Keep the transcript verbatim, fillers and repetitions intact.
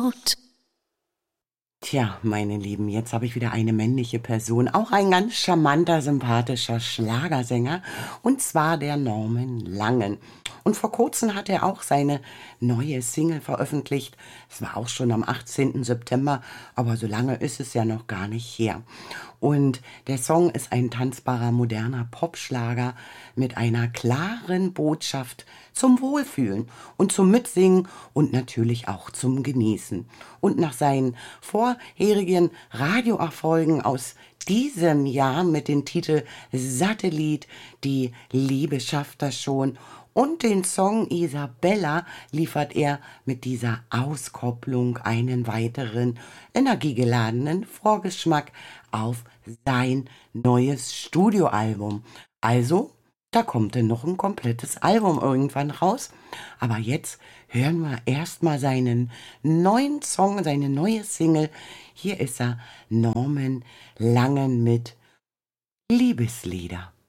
Laut. Tja, meine Lieben, jetzt habe ich wieder eine männliche Person, auch ein ganz charmanter, sympathischer Schlagersänger, und zwar der Norman Langen. Und vor kurzem hat er auch seine neue Single veröffentlicht. Es war auch schon am achtzehnten September, aber so lange ist es ja noch gar nicht her. Und der Song ist ein tanzbarer, moderner Popschlager mit einer klaren Botschaft zum Wohlfühlen und zum Mitsingen und natürlich auch zum Genießen. Und nach seinen vorherigen Radioerfolgen aus diesem Jahr mit dem Titel Satellit, die Liebe schafft das schon, und den Song Isabella liefert er mit dieser Auskopplung einen weiteren energiegeladenen Vorgeschmack auf sein neues Studioalbum. Also, da kommt denn noch ein komplettes Album irgendwann raus. Aber jetzt hören wir erstmal seinen neuen Song, seine neue Single. Hier ist er, Norman Langen mit Liebeslieder.